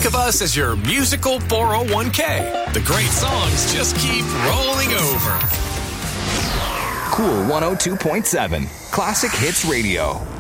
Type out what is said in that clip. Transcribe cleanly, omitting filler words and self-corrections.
of us as your musical 401k. The great songs just keep rolling over. Cool 102.7 Classic Hits Radio.